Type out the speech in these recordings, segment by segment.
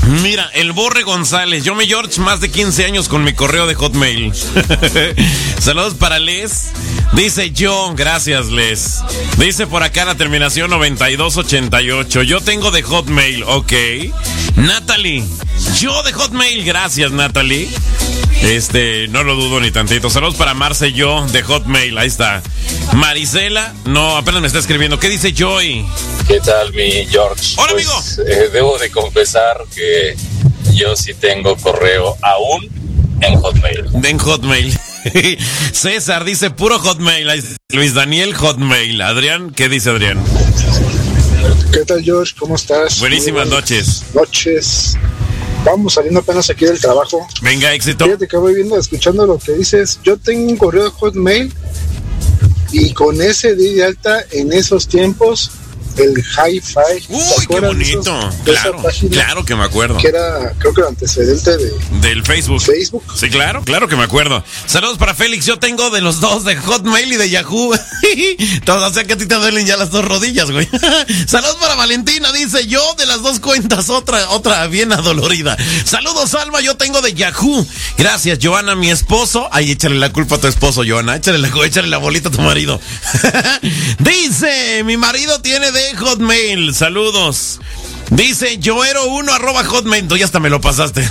Mira, el Borre González. Yo me George más de 15 años con mi correo de Hotmail. Saludos para Les. Dice yo, gracias Les. Dice por acá la terminación 9288. Yo tengo de Hotmail, ok. Natalie, yo de Hotmail, gracias Natalie. No lo dudo ni tantito. Saludos para Marce, yo de Hotmail, ahí está. Marisela, no, apenas me está escribiendo. ¿Qué dice Joy? ¿Qué tal, mi George? Hola, pues, amigo. Debo de confesar que yo sí tengo correo aún en Hotmail. En Hotmail. César dice puro Hotmail. Luis Daniel, Hotmail. Adrián, ¿qué dice Adrián? ¿Qué tal, George? ¿Cómo estás? Buenísimas noches. Noches. Vamos saliendo apenas aquí del trabajo. Venga, éxito. Fíjate que voy viendo, escuchando lo que dices. Yo tengo un correo de Hotmail y con ese di de alta en esos tiempos el Hi-Fi. Uy, qué bonito. Claro que me acuerdo. Que era, creo que el antecedente del Facebook. Sí, claro que me acuerdo. Saludos para Félix. Yo tengo de los dos, de Hotmail y de Yahoo. O sea que a ti te duelen ya las dos rodillas, güey. Saludos para Valentina. Dice yo de las dos cuentas, otra bien adolorida. Saludos, Alma. Yo tengo de Yahoo. Gracias, Joana, mi esposo. Ay, échale la culpa a tu esposo, Joana. Échale la bolita a tu marido. Dice, mi marido tiene de Hotmail, saludos. Dice Joero1 @hotmail. Tú ya hasta me lo pasaste.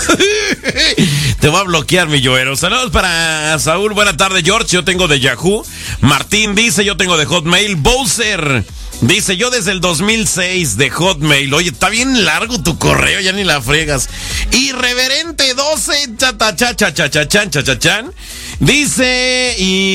Te voy a bloquear, mi Joero. Saludos para Saúl, buena tarde, George. Yo tengo de Yahoo. Martín dice yo tengo de Hotmail. Bowser dice yo desde el 2006 de Hotmail. Oye, está bien largo tu correo, ya ni la fregas. Irreverente 12 chachachachachachan dice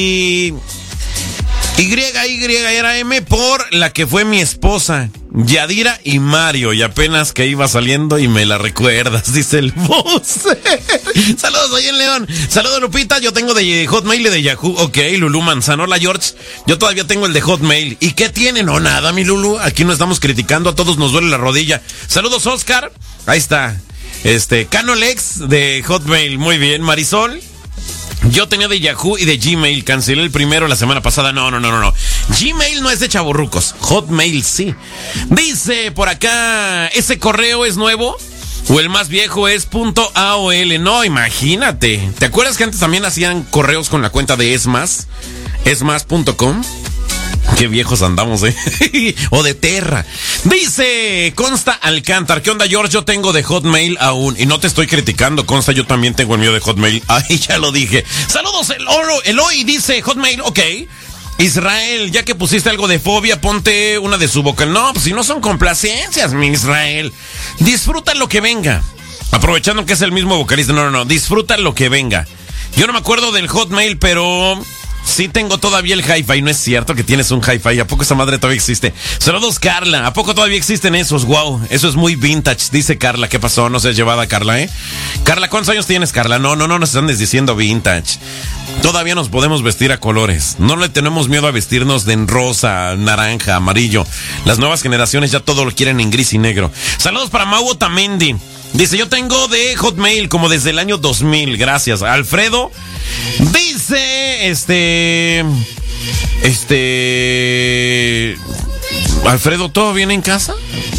YYRM por la que fue mi esposa, Yadira y Mario, y apenas que iba saliendo y me la recuerdas, dice el boss. Saludos ahí en León. Saludos, Lupita, yo tengo de Hotmail y de Yahoo. Ok, Lulú Manzano, hola George, yo todavía tengo el de Hotmail. ¿Y qué tiene? No, nada, mi Lulú, aquí no estamos criticando, a todos nos duele la rodilla. Saludos, Oscar, ahí está. Canolex de Hotmail, muy bien. Marisol, yo tenía de Yahoo y de Gmail. Cancelé el primero la semana pasada. No. Gmail no es de chavorrucos. Hotmail sí. Dice por acá, ¿ese correo es nuevo? ¿O el más viejo es .aol? No, imagínate. ¿Te acuerdas que antes también hacían correos con la cuenta de Esmas? Esmas.com. Qué viejos andamos, o de Terra. Dice Consta Alcántar, ¿qué onda, George? Yo tengo de Hotmail aún. Y no te estoy criticando, Consta, yo también tengo el mío de Hotmail. Ay, ya lo dije. Saludos, Eloy dice Hotmail, ok. Israel, ya que pusiste algo de fobia, ponte una de su vocal. No, pues si no son complacencias, mi Israel. Disfruta lo que venga. Aprovechando que es el mismo vocalista. No. Disfruta lo que venga. Yo no me acuerdo del Hotmail, pero sí tengo todavía el Hi-Fi. No es cierto que tienes un Hi-Fi. ¿A poco esa madre todavía existe? Saludos, Carla. ¿A poco todavía existen esos? Wow, eso es muy vintage, dice Carla. ¿Qué pasó? No seas llevada, Carla, Carla, ¿cuántos años tienes, Carla? No nos andes diciendo vintage. Todavía nos podemos vestir a colores. No le tenemos miedo a vestirnos de en rosa, naranja, amarillo. Las nuevas generaciones ya todo lo quieren en gris y negro. Saludos para Mau Otamendi. Dice, yo tengo de Hotmail como desde el año 2000. Gracias. Alfredo dice, Alfredo, ¿todo bien en casa?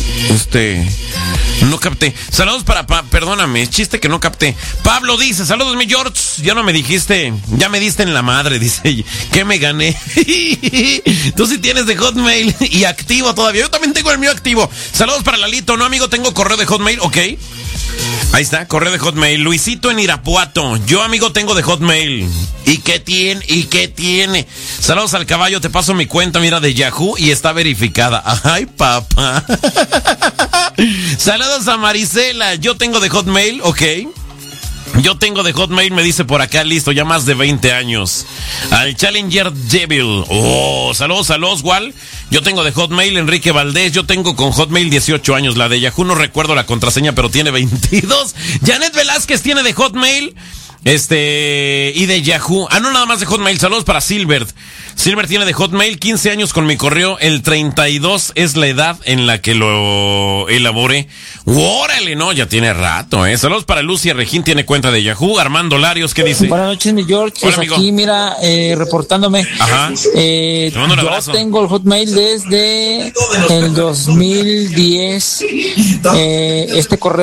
No capté. Saludos para perdóname, chiste que no capté. Pablo dice, saludos mi George. Ya no me dijiste, ya me diste en la madre, dice, que me gané. Tú sí tienes de Hotmail y activo todavía. Yo también tengo el mío activo. Saludos para Lalito, no amigo, tengo correo de Hotmail, ok. Ahí está, correo de Hotmail. Luisito en Irapuato, yo amigo tengo de Hotmail. ¿Y qué tiene? Saludos al caballo, te paso mi cuenta, mira, de Yahoo y está verificada. Ay, papá. Saludos a Marisela, yo tengo de Hotmail, ok. Yo tengo de Hotmail, me dice por acá, listo, ya más de 20 años. Al Challenger Devil. Oh, saludos a los Wal. Yo tengo de Hotmail, Enrique Valdés. Yo tengo con Hotmail 18 años. La de Yahoo no recuerdo la contraseña, pero tiene 22. Janet Velázquez tiene de Hotmail. Y de Yahoo. No, nada más de Hotmail. Saludos para Silbert. Silbert tiene de Hotmail 15 años con mi correo. El 32 es la edad en la que lo elaboré. ¡Órale! No, ya tiene rato, Saludos para Lucia Regín, tiene cuenta de Yahoo. Armando Larios, ¿qué dice? Buenas noches, mi George. Hola, pues amigo. aquí, mira, reportándome. Ajá. Te mando un abrazo. Yo tengo el Hotmail desde el 2010. Este correo